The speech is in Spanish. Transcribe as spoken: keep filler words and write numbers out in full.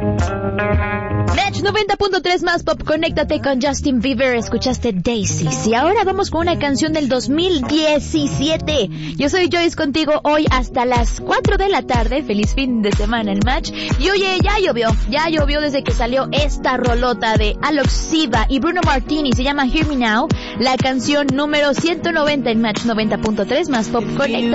Match noventa punto tres más pop, conéctate con Justin Bieber, escuchaste Daisies. Y ahora vamos con una canción del dos mil diecisiete. Yo soy Joyce contigo hoy hasta las cuatro de la tarde. Feliz fin de semana en Match. Y oye, ya llovió, ya llovió desde que salió esta rolota de Alok Siva y Bruno Martini. Se llama Hear Me Now, la canción número ciento noventa en Match noventa punto tres más pop, conéctate.